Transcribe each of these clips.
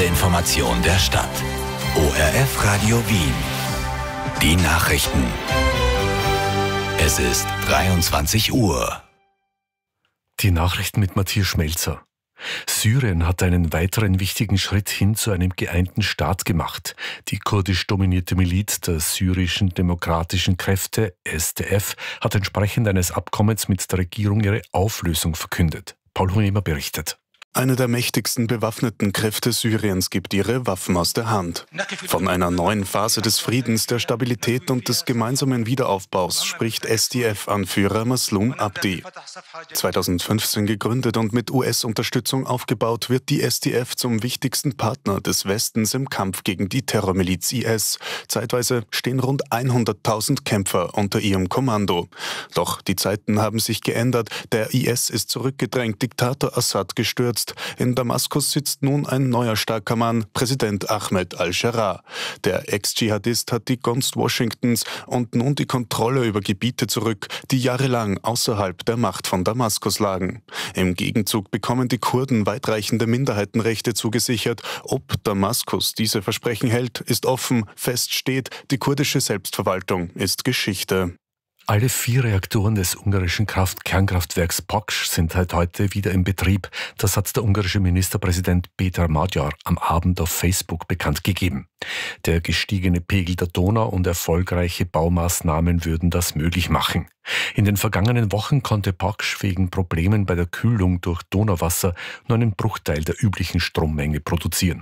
Information der Stadt. ORF Radio Wien. Die Nachrichten. Es ist 23 Uhr. Die Nachrichten mit Matthias Schmelzer. Syrien hat einen weiteren wichtigen Schritt hin zu einem geeinten Staat gemacht. Die kurdisch dominierte Miliz der syrischen demokratischen Kräfte, SDF, hat entsprechend eines Abkommens mit der Regierung ihre Auflösung verkündet. Paul Hunemer berichtet. Eine der mächtigsten bewaffneten Kräfte Syriens gibt ihre Waffen aus der Hand. Von einer neuen Phase des Friedens, der Stabilität und des gemeinsamen Wiederaufbaus spricht SDF-Anführer Maslum Abdi. 2015 gegründet und mit US-Unterstützung aufgebaut, wird die SDF zum wichtigsten Partner des Westens im Kampf gegen die Terrormiliz IS. Zeitweise stehen rund 100.000 Kämpfer unter ihrem Kommando. Doch die Zeiten haben sich geändert. Der IS ist zurückgedrängt, Diktator Assad gestürzt. In Damaskus sitzt nun ein neuer starker Mann, Präsident Ahmed al-Sharaa. Der Ex-Dschihadist hat die Gunst Washingtons und nun die Kontrolle über Gebiete zurück, die jahrelang außerhalb der Macht von Damaskus lagen. Im Gegenzug bekommen die Kurden weitreichende Minderheitenrechte zugesichert. Ob Damaskus diese Versprechen hält, ist offen. Fest steht, die kurdische Selbstverwaltung ist Geschichte. Alle 4 Reaktoren des ungarischen Kernkraftwerks Paks sind seit heute wieder in Betrieb. Das hat der ungarische Ministerpräsident Péter Magyar am Abend auf Facebook bekannt gegeben. Der gestiegene Pegel der Donau und erfolgreiche Baumaßnahmen würden das möglich machen. In den vergangenen Wochen konnte Paks wegen Problemen bei der Kühlung durch Donauwasser nur einen Bruchteil der üblichen Strommenge produzieren.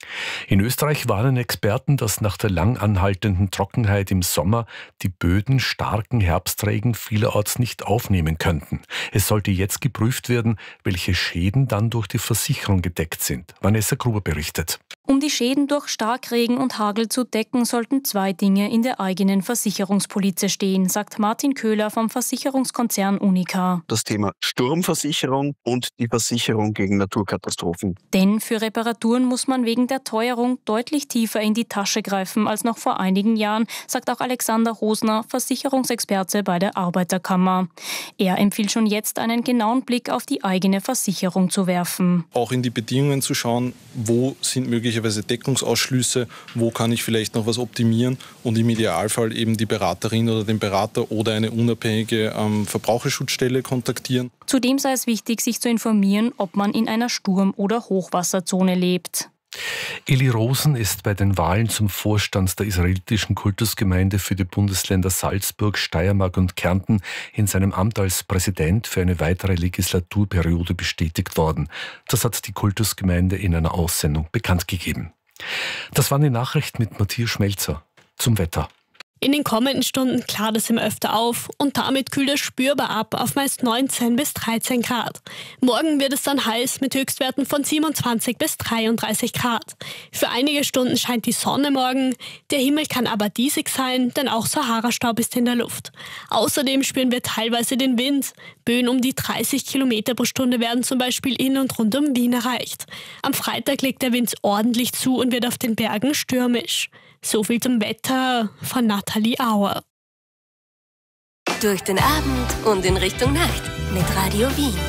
In Österreich warnen Experten, dass nach der lang anhaltenden Trockenheit im Sommer die Böden starken Herbstregen vielerorts nicht aufnehmen könnten. Es sollte jetzt geprüft werden, welche Schäden dann durch die Versicherung gedeckt sind. Vanessa Gruber berichtet. Um die Schäden durch Starkregen und Hagel zu decken, sollten 2 Dinge in der eigenen Versicherungspolize stehen, sagt Martin Köhler vom Versicherungskonzern Unica. Das Thema Sturmversicherung und die Versicherung gegen Naturkatastrophen. Denn für Reparaturen muss man wegen der Teuerung deutlich tiefer in die Tasche greifen als noch vor einigen Jahren, sagt auch Alexander Rosner, Versicherungsexperte bei der Arbeiterkammer. Er empfiehlt schon jetzt, einen genauen Blick auf die eigene Versicherung zu werfen. Auch in die Bedingungen zu schauen, wo sind möglicherweise Deckungsausschlüsse, wo kann ich vielleicht noch was optimieren und im Idealfall eben die Beraterin oder den Berater oder eine unabhängige Verbraucherschutzstelle kontaktieren. Zudem sei es wichtig, sich zu informieren, ob man in einer Sturm- oder Hochwasserzone lebt. Eli Rosen ist bei den Wahlen zum Vorstand der israelitischen Kultusgemeinde für die Bundesländer Salzburg, Steiermark und Kärnten in seinem Amt als Präsident für eine weitere Legislaturperiode bestätigt worden. Das hat die Kultusgemeinde in einer Aussendung bekannt gegeben. Das waren die Nachrichten mit Matthias Schmelzer. Zum Wetter. In den kommenden Stunden klart es immer öfter auf und damit kühlt es spürbar ab auf meist 19 bis 13 Grad. Morgen wird es dann heiß mit Höchstwerten von 27 bis 33 Grad. Für einige Stunden scheint die Sonne morgen, der Himmel kann aber diesig sein, denn auch Sahara-Staub ist in der Luft. Außerdem spüren wir teilweise den Wind. Böen um die 30 Kilometer pro Stunde werden zum Beispiel in und rund um Wien erreicht. Am Freitag legt der Wind ordentlich zu und wird auf den Bergen stürmisch. So viel zum Wetter von Nathalie Auer. Durch den Abend und in Richtung Nacht mit Radio Wien.